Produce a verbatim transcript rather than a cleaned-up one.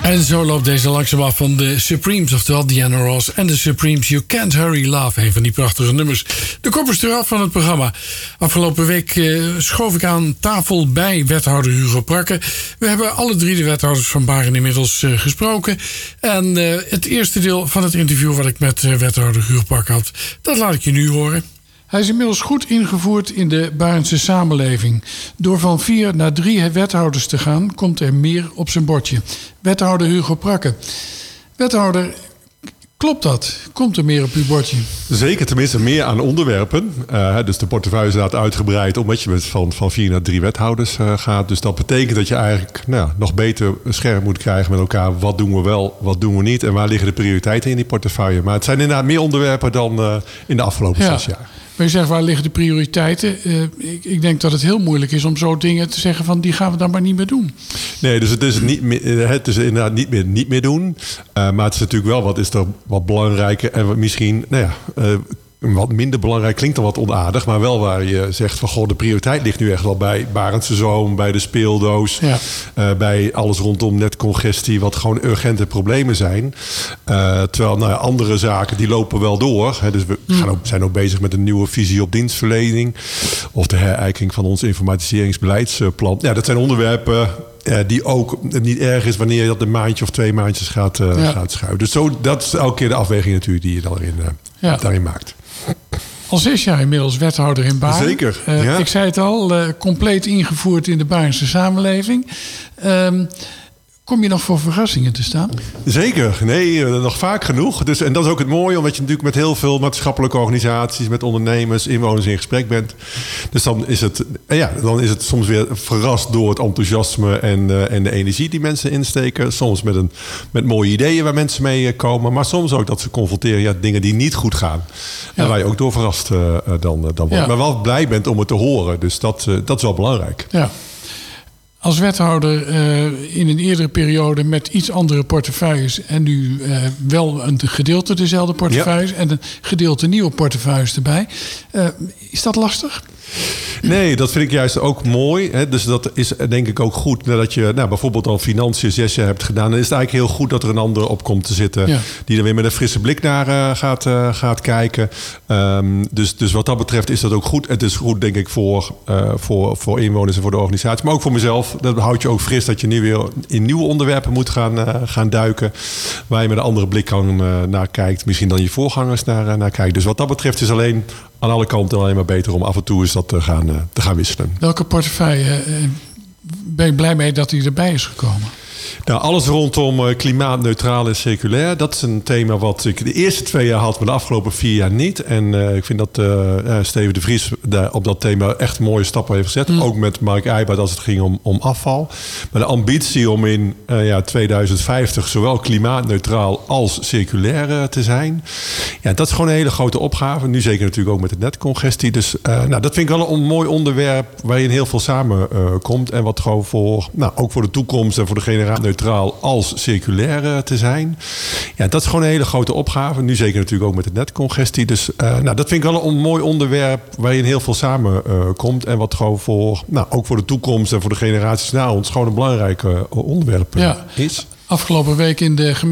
En zo loopt deze langzaam af van de Supremes, oftewel Diana Ross en de Supremes. You Can't Hurry Love, een van die prachtige nummers. De kop is eraf van het programma. Afgelopen week uh, schoof ik aan tafel bij wethouder Hugo Prakke. We hebben alle drie de wethouders van Baren inmiddels uh, gesproken. En uh, het eerste deel van het interview wat ik met uh, wethouder Hugo Prakke had, dat laat ik je nu horen. Hij is inmiddels goed ingevoerd in de Barentse samenleving. Door van vier naar drie wethouders te gaan, komt er meer op zijn bordje. Wethouder Hugo Prakke. Wethouder, klopt dat? Komt er meer op uw bordje? Zeker, tenminste meer aan onderwerpen. Uh, dus de portefeuille is inderdaad uitgebreid omdat je met van, van vier naar drie wethouders uh, gaat. Dus dat betekent dat je eigenlijk nou, nog beter scherp moet krijgen met elkaar. Wat doen we wel, wat doen we niet en waar liggen de prioriteiten in die portefeuille. Maar het zijn inderdaad meer onderwerpen dan uh, in de afgelopen ja. zes jaar. Maar je zegt, waar liggen de prioriteiten? Uh, ik, ik denk dat het heel moeilijk is om zo dingen te zeggen van die gaan we dan maar niet meer doen. Nee, dus het is, niet meer, het is inderdaad niet meer niet meer doen. Uh, maar het is natuurlijk wel wat is er wat belangrijker en wat misschien, nou ja, uh, wat minder belangrijk klinkt dan wat onaardig, maar wel waar je zegt van goh, de prioriteit ligt nu echt wel bij Barentse Zoom, bij de speeldoos, ja. uh, bij alles rondom netcongestie, wat gewoon urgente problemen zijn. Uh, terwijl nou ja, andere zaken die lopen wel door. Hè, dus we mm. gaan ook, zijn ook bezig met een nieuwe visie op dienstverlening of de herijking van ons informatiseringsbeleidsplan. Ja, dat zijn onderwerpen Uh, die ook niet erg is wanneer je dat een maandje of twee maandjes gaat, uh, ja. gaat schuiven. Dus zo, dat is elke keer de afweging natuurlijk die je daarin, uh, ja. daarin maakt. Al zes jaar inmiddels wethouder in Baren. Zeker. Uh, ja. Ik zei het al, uh, compleet ingevoerd in de Barense samenleving. Um, Kom je nog voor verrassingen te staan? Zeker, nee, nog vaak genoeg. Dus, en dat is ook het mooie, omdat je natuurlijk met heel veel maatschappelijke organisaties, met ondernemers, inwoners in gesprek bent. Dus dan is het, ja, dan is het soms weer verrast door het enthousiasme en, uh, en de energie die mensen insteken. Soms met, een, met mooie ideeën waar mensen mee komen. Maar soms ook dat ze confronteren ja, dingen die niet goed gaan. Ja. En waar je ook door verrast uh, dan, dan wordt. Ja. Maar wel blij bent om het te horen. Dus dat, uh, dat is wel belangrijk. Ja. Als wethouder uh, in een eerdere periode met iets andere portefeuilles en nu uh, wel een gedeelte dezelfde portefeuilles ja. en een gedeelte nieuwe portefeuilles erbij. Uh, is dat lastig? Nee, dat vind ik juist ook mooi. Hè. Dus dat is denk ik ook goed nadat je nou, bijvoorbeeld al financiën zes jaar hebt gedaan. Dan is het eigenlijk heel goed dat er een ander op komt te zitten. Ja. Die er weer met een frisse blik naar uh, gaat, uh, gaat kijken. Um, dus, dus wat dat betreft is dat ook goed. Het is goed denk ik voor, uh, voor, voor inwoners en voor de organisatie. Maar ook voor mezelf. Dat houdt je ook fris dat je nu weer in nieuwe onderwerpen moet gaan, uh, gaan duiken. Waar je met een andere blik kan, uh, naar kijkt. Misschien dan je voorgangers naar, uh, naar kijkt. Dus wat dat betreft is alleen aan alle kanten alleen maar beter om af en toe eens dat te gaan, uh, te gaan wisselen. Welke portefeuille uh, ben je blij mee dat die erbij is gekomen? Nou, alles rondom uh, klimaatneutraal en circulair. Dat is een thema wat ik de eerste twee jaar had, maar de afgelopen vier jaar niet. En uh, ik vind dat uh, uh, Steven de Vries daar op dat thema echt mooie stappen heeft gezet. Mm. Ook met Mark Eijbaert als het ging om, om afval. Maar de ambitie om in uh, ja, tweeduizend vijftig zowel klimaatneutraal als circulair uh, te zijn. Ja, dat is gewoon een hele grote opgave. Nu zeker natuurlijk ook met de netcongestie. Dus uh, nou, dat vind ik wel een mooi onderwerp waarin heel veel samenkomt. Uh, en wat gewoon voor, nou, ook voor de toekomst en voor de generatie neutraal als circulair te zijn. Ja, dat is gewoon een hele grote opgave. Nu zeker natuurlijk ook met de netcongestie. Dus uh, nou, dat vind ik wel een mooi onderwerp waarin heel veel samenkomt. Uh, en wat gewoon voor, nou, ook voor de toekomst en voor de generaties na ons gewoon een belangrijk uh, onderwerp uh, ja. is. Afgelopen week in de gemeente